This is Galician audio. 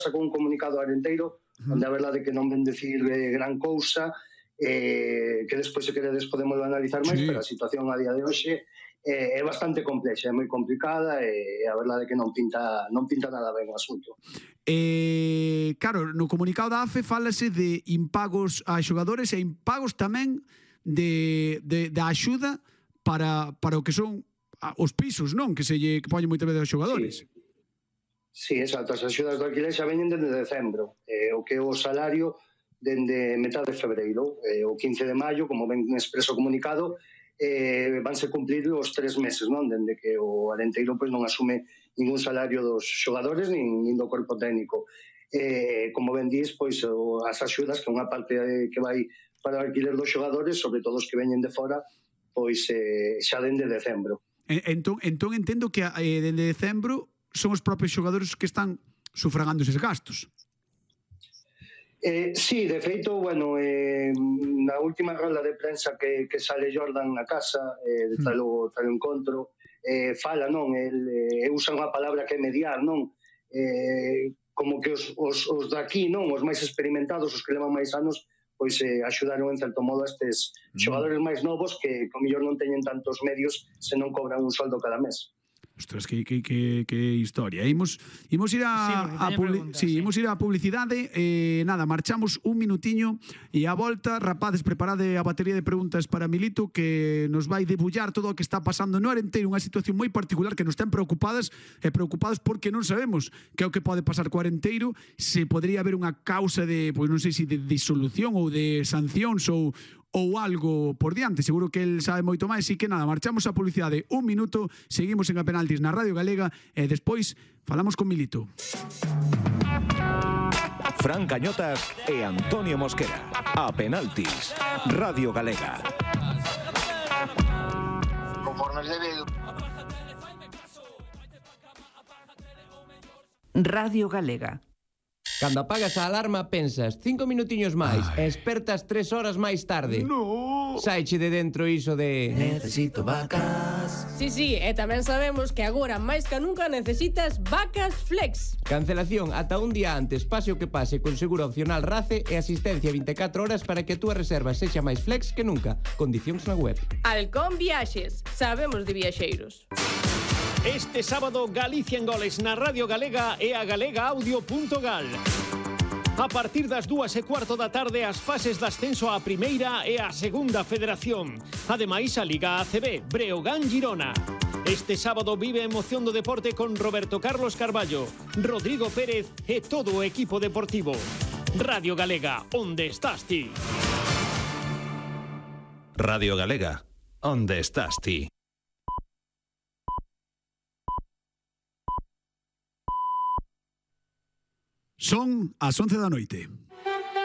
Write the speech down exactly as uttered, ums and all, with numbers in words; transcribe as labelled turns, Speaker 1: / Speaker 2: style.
Speaker 1: sacou un comunicado Arenteiro, onde a verdade que non ven decir eh, gran cousa, eh, que despois se queredes podemos analizar máis, sí. Pero a situación a día de hoxe eh, é bastante complexa, é moi complicada e a verdade que non pinta non pinta nada ben o asunto.
Speaker 2: Eh, claro, no comunicado da A F E fálase de impagos a xogadores e impagos tamén de, de, da axuda para, para o que son os pisos, non? Que se lle que poñen moita vez aos xogadores.
Speaker 1: Sí. Sí, exacto, as axudas do alquiler xa veñen dende decembro, eh, o que é o salario dende metade de febreiro, eh, o quince de maio, como ven expreso comunicado, eh, vanse cumplir os tres meses, non? Dende que o Arenteiro pois, non asume ningún salario dos xogadores nin, nin do corpo técnico. Eh, como ben dis, pois, o, as axudas, que é unha parte que vai para o alquiler dos xogadores, sobre todo os que veñen de fora, pois eh, xa dende decembro.
Speaker 2: Entón, entón entendo que eh, dende decembro son os propios xogadores que están sufragando eses gastos.
Speaker 1: Eh, sí, de feito, bueno, eh, na última rolda de prensa que, que sale Jordan na casa, eh, de tal o, tal o encontro, eh, fala, non? El eh, usa unha palabra que é mediar, non? Eh, como que os, os, os daqui, non? Os máis experimentados, os que levan máis anos, pois eh, axudaron en certo modo a estes xogadores máis novos que, como mellor non teñen tantos medios se non cobran un soldo cada mes.
Speaker 2: Ostras, que, que, que, que historia. Imos, imos ir a, sí, a, publi sí, sí. Imos ir a publicidade. Eh, nada, marchamos un minutiño e a volta, rapaces, preparade a batería de preguntas para Milito, que nos vai debullar todo o que está pasando no Arenteiro, unha situación moi particular que nos ten preocupadas e preocupados porque non sabemos que é o que pode pasar co Arenteiro, se podría haber unha causa de, pois non sei se de disolución ou de sancións ou ou algo por diante, seguro que el sabe moito máis, e que nada, marchamos a publicidade un minuto, seguimos en A Penaltis na Radio Galega e despois falamos con Milito.
Speaker 3: Fran Cañotas e Antonio Mosquera. A Penaltis, Radio Galega.
Speaker 4: Conforme debe...
Speaker 5: Radio Galega.
Speaker 6: Cando apagas a alarma pensas cinco minutiños máis e espertas tres horas máis tarde.
Speaker 2: No.
Speaker 6: Saiche de dentro iso de necesito vacas.
Speaker 7: Sí, sí, e tamén sabemos que agora máis que nunca necesitas vacas flex.
Speaker 6: Cancelación ata un día antes, pase o que pase, con seguro opcional RACE e asistencia vinte e catro horas para que a túa reserva sexa máis flex que nunca. Condicións na web.
Speaker 7: Halcón Viaxes, sabemos de viaxeiros.
Speaker 8: Este sábado Galicia en goles na Radio Galega e a galega audio punto gal. A partir das dúas e cuarto da tarde as fases de ascenso á primeira e á segunda federación. Ademais a Liga A C B, Breogán Girona. Este sábado vive a emoción do deporte con Roberto Carlos Carballo, Rodrigo Pérez e todo o equipo deportivo. Radio Galega, onde estás ti?
Speaker 3: Radio Galega, onde estás ti?
Speaker 2: Son as once da noite.